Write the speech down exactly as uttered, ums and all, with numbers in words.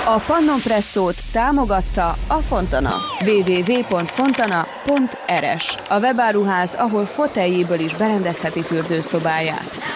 A Pannon Presszót támogatta a Fontana. double-u double-u double-u pont fontana pont r s, a webáruház, ahol foteljéből is berendezheti fürdőszobáját.